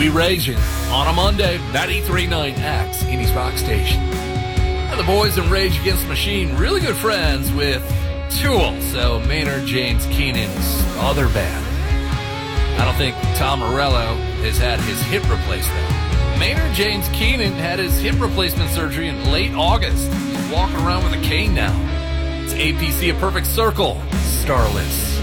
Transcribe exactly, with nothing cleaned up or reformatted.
We Ragin' on a Monday, ninety-three point nine X, Indy's Rock Station. And the boys in Rage Against the Machine, really good friends with Tool, so Maynard James Keenan's other band. I don't think Tom Morello has had his hip replaced, though. Maynard James Keenan had his hip replacement surgery in late August. He's walking around with a cane now. It's A P C, A Perfect Circle, Starless.